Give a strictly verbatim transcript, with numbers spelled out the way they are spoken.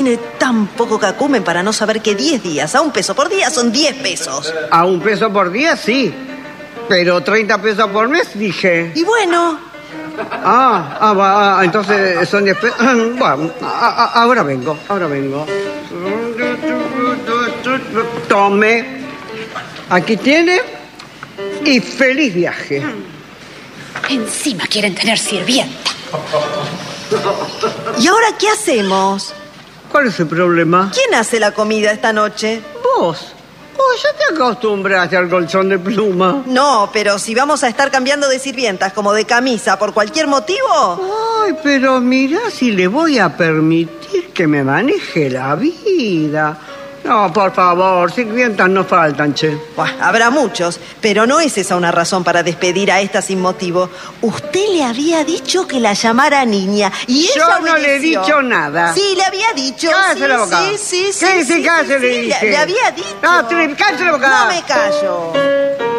Tiene tan poco cacumen para no saber que diez días a un peso por día son diez pesos. A un peso por día, sí. Pero treinta pesos por mes, dije. Y bueno. Ah, ah, va, ah entonces son diez pesos. Bueno, a, a, ahora vengo, ahora vengo. Tome. Aquí tiene. Y feliz viaje. Encima quieren tener sirvienta. ¿Y ahora qué hacemos? ¿Cuál es el problema? ¿Quién hace la comida esta noche? Vos. Oh, ya te acostumbraste al colchón de pluma. No, pero si vamos a estar cambiando de sirvientas como de camisa por cualquier motivo. Ay, pero mirá si le voy a permitir que me maneje la vida. No, por favor, sirvientas no faltan, che. Buah, habrá muchos, pero no es esa una razón para despedir a esta sin motivo. Usted le había dicho que la llamara niña y ella Yo no le he dicho nada. Sí, le había dicho. Cállese sí, la boca. Sí, sí, sí. ¿Qué sí, dice? Cállese, sí, le sí, dije. Le, le había dicho. No, cállese la boca. No me callo.